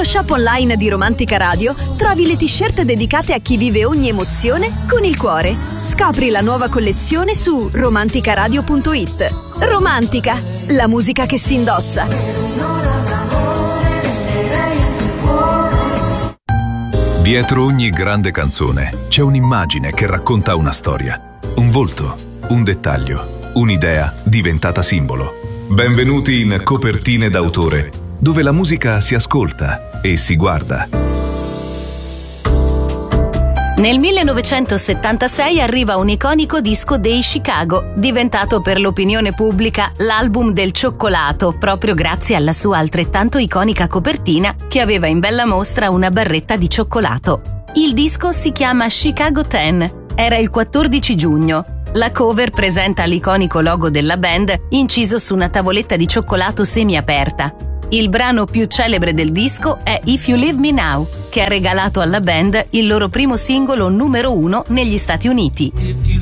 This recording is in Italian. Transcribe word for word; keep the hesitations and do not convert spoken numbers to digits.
Nello shop online di Romantica Radio trovi le t-shirt dedicate a chi vive ogni emozione con il cuore. Scopri la nuova collezione su romanticaradio punto it. Romantica, la musica che si indossa. Dietro ogni grande canzone c'è un'immagine che racconta una storia, un volto, un dettaglio, un'idea diventata simbolo. Benvenuti in Copertine d'autore, dove la musica si ascolta e si guarda. Nel millenovecentosettantasei arriva un iconico disco dei Chicago, diventato per l'opinione pubblica l'album del cioccolato, proprio grazie alla sua altrettanto iconica copertina che aveva in bella mostra una barretta di cioccolato. Il disco si chiama Chicago dieci. Era il quattordici giugno. La cover presenta l'iconico logo della band inciso su una tavoletta di cioccolato semiaperta. Il brano più celebre del disco è If You Leave Me Now, che ha regalato alla band il loro primo singolo numero uno negli Stati Uniti.